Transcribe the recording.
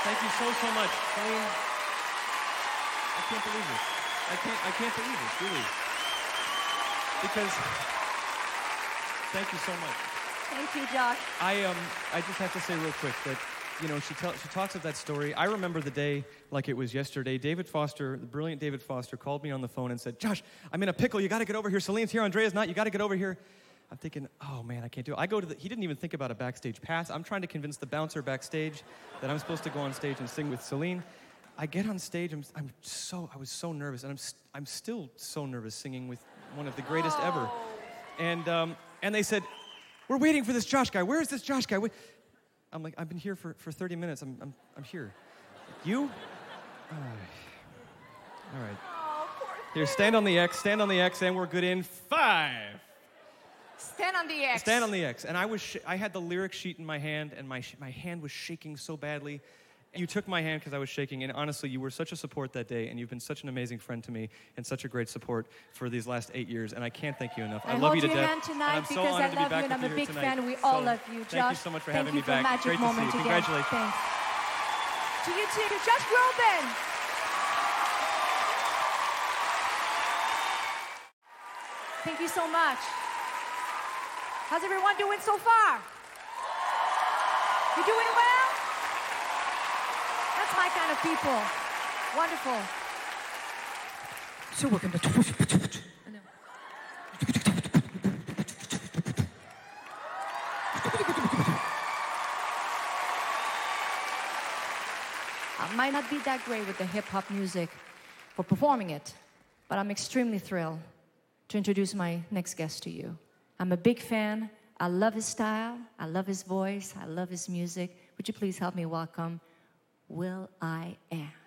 Thank you so much. Celine, I can't believe this. I can't believe this, really. Because, thank you so much. Thank you, Josh. I just have to say real quick that, you know, she talks of that story. I remember the day like it was yesterday. David Foster, the brilliant David Foster, called me on the phone and said, Josh, I'm in a pickle. You got to get over here. Celine's here. Andrea's not. You got to get over here. I'm thinking, oh, man, I can't do it. He didn't even think about a backstage pass. I'm trying to convince the bouncer backstage that I'm supposed to go on stage and sing with Celine. I get on stage. I was so nervous, and I'm still so nervous singing with one of the greatest ever. And they said, we're waiting for this Josh guy. Where is this Josh guy? I'm like, I've been here for 30 minutes. I'm here. You? All right. Here, stand on the X, and we're good in 5. Stand on the X. Stand on the X. And I had the lyric sheet in my hand, and my hand was shaking so badly. You took my hand because I was shaking, and honestly, you were such a support that day, and you've been such an amazing friend to me, and such a great support for these last 8 years, and I can't thank you enough. I love you to death. I hold your hand tonight because I love you, and I'm a big fan. We all love you, Josh. Thank you so much for having me back. Thank you for magic moment again. Congratulations. Thanks. To you too, Josh Groban. Thank you so much. How's everyone doing so far? You doing well? That's my kind of people. Wonderful. So we're going to... I might not be that great with the hip-hop music for performing it, but I'm extremely thrilled to introduce my next guest to you. I'm a big fan. I love his style. I love his voice. I love his music. Would you please help me welcome Will.i.am.